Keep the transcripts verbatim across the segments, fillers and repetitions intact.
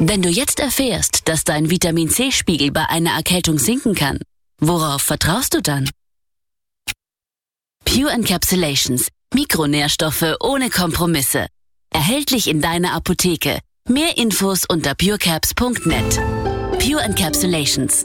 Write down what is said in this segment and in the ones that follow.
Wenn du jetzt erfährst, dass dein Vitamin-C-Spiegel bei einer Erkältung sinken kann, worauf vertraust du dann? Pure Encapsulations. Mikronährstoffe ohne Kompromisse. Erhältlich in deiner Apotheke. Mehr Infos unter purecaps punkt net. Pure Encapsulations.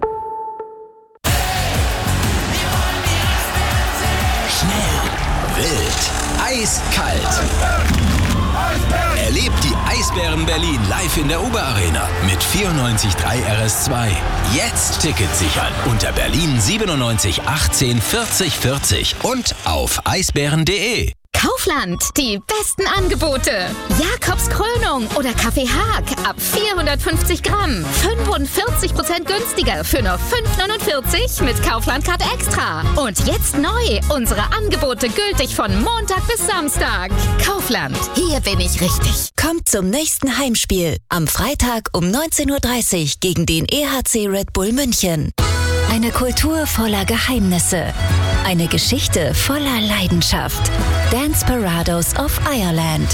Schnell, wild, eiskalt. Erlebt die Eisbären Berlin live in der Uber Arena mit vierundneunzig Komma drei R S zwei. Jetzt Tickets sichern unter Berlin siebenundneunzig achtzehn vierzig vierzig und auf eisbären punkt de. Kaufland, die besten Angebote. Jakobs Krönung oder Kaffee Haag ab vierhundertfünfzig Gramm. fünfundvierzig Prozent günstiger für nur fünf neunundvierzig mit Kaufland-Card Extra. Und jetzt neu, unsere Angebote gültig von Montag bis Samstag. Kaufland, hier bin ich richtig. Kommt zum nächsten Heimspiel. Am Freitag um neunzehn Uhr dreißig gegen den E H C Red Bull München. Eine Kultur voller Geheimnisse. Eine Geschichte voller Leidenschaft. Desperados of Ireland.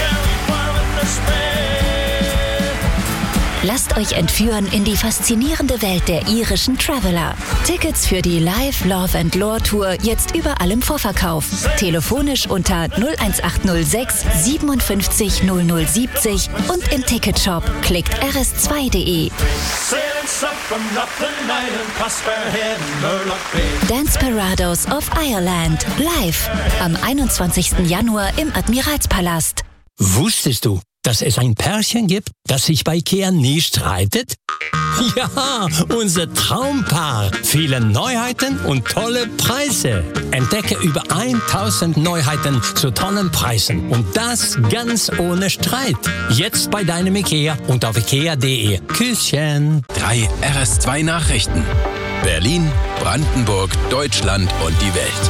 Lasst euch entführen in die faszinierende Welt der irischen Traveller. Tickets für die Live Love and Lore Tour jetzt überall im Vorverkauf. Telefonisch unter null eins acht null sechs siebenundfünfzig null null siebzig und im Ticketshop klickt r s zwei punkt de. Desperados of Ireland live am einundzwanzigsten Januar im Admiralspalast. Wusstest du, dass es ein Pärchen gibt, das sich bei IKEA nie streitet? Ja, unser Traumpaar. Viele Neuheiten und tolle Preise. Entdecke über tausend Neuheiten zu tollen Preisen. Und das ganz ohne Streit. Jetzt bei deinem IKEA und auf ikea punkt de. Küsschen. Drei R S zwei Nachrichten. Berlin, Brandenburg, Deutschland und die Welt.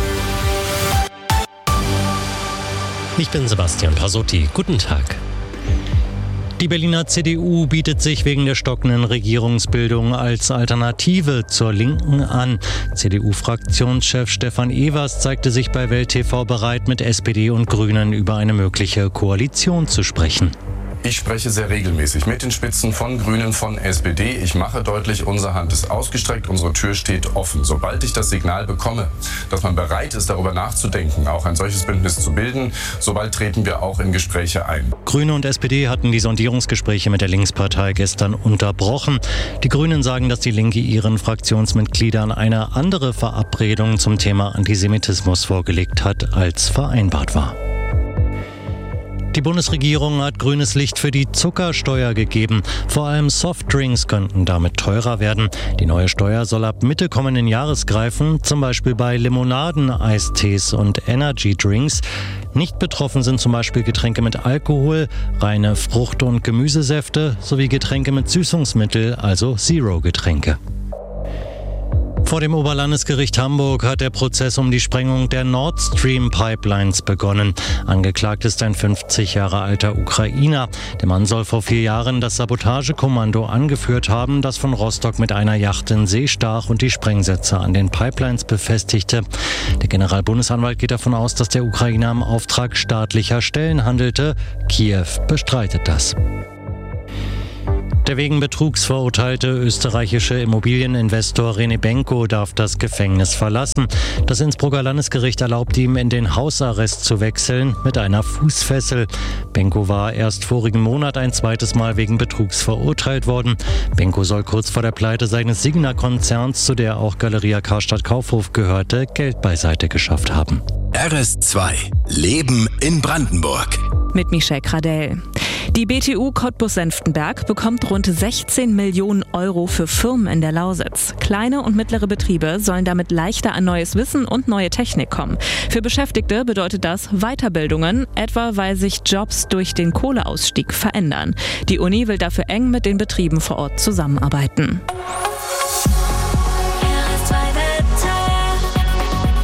Ich bin Sebastian Pasotti. Guten Tag. Die Berliner C D U bietet sich wegen der stockenden Regierungsbildung als Alternative zur Linken an. C D U-Fraktionschef Stefan Evers zeigte sich bei Welt T V bereit, mit S P D und Grünen über eine mögliche Koalition zu sprechen. Ich spreche sehr regelmäßig mit den Spitzen von Grünen, von S P D. Ich mache deutlich, unsere Hand ist ausgestreckt, unsere Tür steht offen. Sobald ich das Signal bekomme, dass man bereit ist, darüber nachzudenken, auch ein solches Bündnis zu bilden, sobald treten wir auch in Gespräche ein. Grüne und S P D hatten die Sondierungsgespräche mit der Linkspartei gestern unterbrochen. Die Grünen sagen, dass die Linke ihren Fraktionsmitgliedern eine andere Verabredung zum Thema Antisemitismus vorgelegt hat, als vereinbart war. Die Bundesregierung hat grünes Licht für die Zuckersteuer gegeben. Vor allem Softdrinks könnten damit teurer werden. Die neue Steuer soll ab Mitte kommenden Jahres greifen, zum Beispiel bei Limonaden, Eistees und Energydrinks. Nicht betroffen sind zum Beispiel Getränke mit Alkohol, reine Frucht- und Gemüsesäfte sowie Getränke mit Süßungsmittel, also Zero-Getränke. Vor dem Oberlandesgericht Hamburg hat der Prozess um die Sprengung der Nord Stream Pipelines begonnen. Angeklagt ist ein fünfzig Jahre alter Ukrainer. Der Mann soll vor vier Jahren das Sabotagekommando angeführt haben, das von Rostock mit einer Yacht in See stach und die Sprengsätze an den Pipelines befestigte. Der Generalbundesanwalt geht davon aus, dass der Ukrainer im Auftrag staatlicher Stellen handelte. Kiew bestreitet das. Der wegen Betrugs verurteilte österreichische Immobilieninvestor René Benko darf das Gefängnis verlassen. Das Innsbrucker Landesgericht erlaubt ihm, in den Hausarrest zu wechseln mit einer Fußfessel. Benko war erst vorigen Monat ein zweites Mal wegen Betrugs verurteilt worden. Benko soll kurz vor der Pleite seines Signa-Konzerns, zu der auch Galeria Karstadt Kaufhof gehörte, Geld beiseite geschafft haben. R S zwei. Leben in Brandenburg. Mit Michelle Kradell. Die B T U Cottbus-Senftenberg bekommt rund sechzehn Millionen Euro für Firmen in der Lausitz. Kleine und mittlere Betriebe sollen damit leichter an neues Wissen und neue Technik kommen. Für Beschäftigte bedeutet das Weiterbildungen, etwa weil sich Jobs durch den Kohleausstieg verändern. Die Uni will dafür eng mit den Betrieben vor Ort zusammenarbeiten. Das Wetter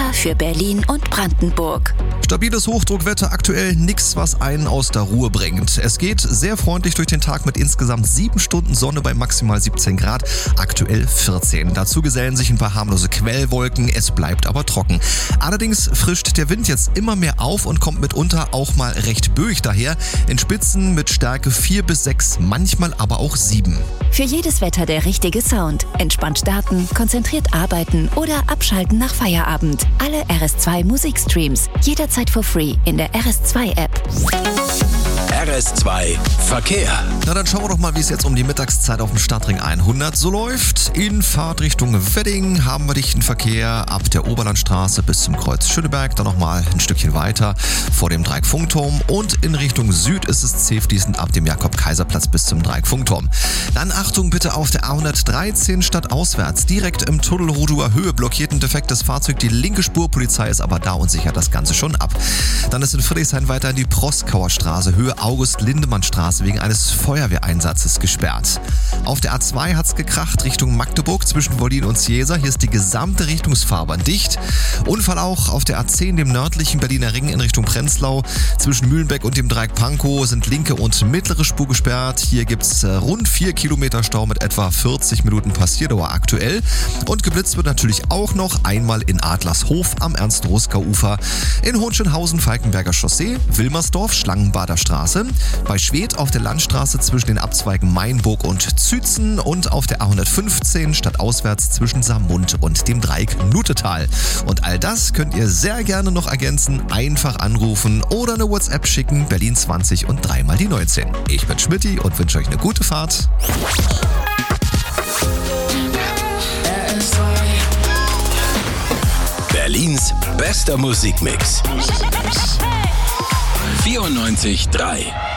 Wetter für Berlin und Brandenburg. Stabiles Hochdruckwetter, aktuell nichts, was einen aus der Ruhe bringt. Es geht sehr freundlich durch den Tag mit insgesamt sieben Stunden Sonne bei maximal siebzehn Grad, aktuell vierzehn. Dazu gesellen sich ein paar harmlose Quellwolken, es bleibt aber trocken. Allerdings frischt der Wind jetzt immer mehr auf und kommt mitunter auch mal recht böig daher, in Spitzen mit Stärke vier bis sechs, manchmal aber auch sieben. Für jedes Wetter der richtige Sound. Entspannt starten, konzentriert arbeiten oder abschalten nach Feierabend. Alle R S zwei Musikstreams, jederzeit for free in der R S zwei App. R S zwei Verkehr. Na, dann schauen wir doch mal, wie es jetzt um die Mittagszeit auf dem Stadtring hundert so läuft. In Fahrtrichtung Wedding haben wir dichten Verkehr ab der Oberlandstraße bis zum Kreuz Schöneberg, dann nochmal ein Stückchen weiter vor dem Dreieck-Funkturm und in Richtung Süd ist es zähfließend ab dem Jakob-Kaiser-Platz bis zum Dreieck-Funkturm. Dann Achtung bitte auf der A hundertdreizehn stadtauswärts, direkt im Tunnel Roduer Höhe blockiert ein defektes Fahrzeug die linke Spur, Polizei ist aber da und sichert das Ganze schon ab. Dann ist in Friedrichshain weiter in die Proskauer Straße, Höhe August-Lindemann-Straße wegen eines Feuerwehreinsatzes gesperrt. Auf der A zwei hat's gekracht Richtung Magdeburg zwischen Wollin und Ciesa. Hier ist die gesamte Richtungsfahrbahn dicht. Unfall auch auf der A zehn, dem nördlichen Berliner Ring in Richtung Prenzlau. Zwischen Mühlenbeck und dem Dreieck Pankow sind linke und mittlere Spur gesperrt. Hier gibt's rund vier Kilometer Stau mit etwa vierzig Minuten Passierdauer aktuell. Und geblitzt wird natürlich auch noch einmal in Adlershof am Ernst-Ruska-Ufer, in Hohenschönhausen, Falkenberger Chaussee, Wilmersdorf, Schlangenbader Straße, bei Schwedt auf der Landstraße zwischen den Abzweigen Mainburg und Zützen und auf der A hundertfünfzehn stadtauswärts zwischen Saarmund und dem Dreieck Nutetal. Und all das könnt ihr sehr gerne noch ergänzen, einfach anrufen oder eine WhatsApp schicken, Berlin zwanzig und dreimal die neunzehn. Ich bin Schmitty und wünsche euch eine gute Fahrt. Berlins bester Musikmix. vierundneunzig Komma drei